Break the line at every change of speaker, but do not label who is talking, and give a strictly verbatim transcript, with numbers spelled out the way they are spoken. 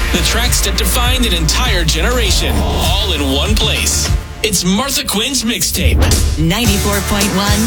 The tracks that defined an entire generation, all in one place. It's Martha Quinn's Mixtape.
ninety-four point one